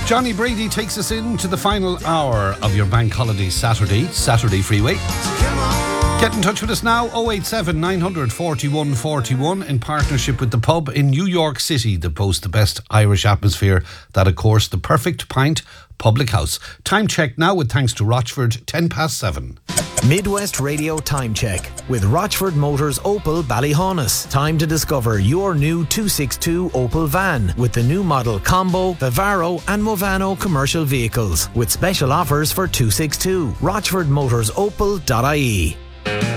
Johnny Brady takes us into the final hour of your Bank Holiday Saturday Freeway. Get in touch with us now, 087 900 41 41, in partnership with the pub in New York City that boasts the best Irish atmosphere. That, of course, the Perfect Pint Public House. Time check now with thanks to Rochford, 7:10. Midwest Radio Time Check with Rochford Motors Opel Ballyhaunis. Time to discover your new 262 Opel van with the new model Combo, Vivaro and Movano commercial vehicles with special offers for 262. RochfordMotorsOpel.ie.